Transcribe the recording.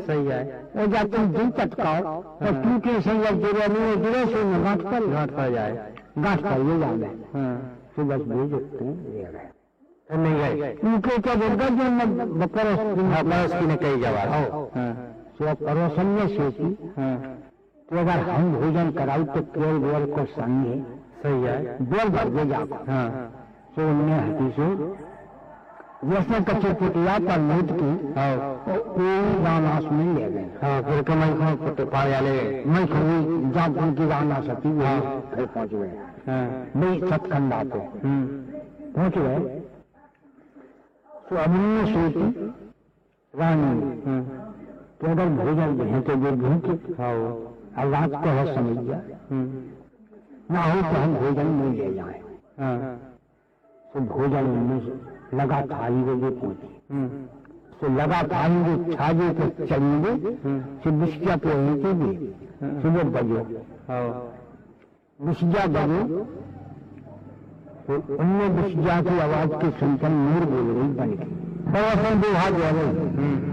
सही है। और जब तुम दिल चटकाओ तो टूटे से या गिरे नहीं गिरे से गांठ पर जाए गांठ पर ये जाने तो बस भेजो तुम ले गए नहीं गए उनके क्या बोलगा जो पड़ोस की ने कही जवाब सो पड़ोसन में सोची तो अगर हम भोजन कराओ तो केवल बोल को संगे सही है। बोल भर दे जाओ तो उन्हें हटी से जैसे कच्चे पुटिया पर मूद की रानास में ले गए फिर कमाई को पाया ले मैं खड़ी जब उनकी राना सती फिर पहुंच गए भाई सतखंडा पे पहुंच गए तो अब उन्होंने सोची रानी तो अगर भोजन दें तो वो भूखे और रात को है समझिया ना हो तो हम भोजन नहीं ले जाए तो भोजन उनमें लगा थाली बजे पहुंची तो लगा थाली जो छाजे पे चलेंगे तो बिस्किया पे भी सुबह बजो बिस्किया बजो तो उनमें बिस्किया की आवाज के सुनकर नूर बोल रही बन गई।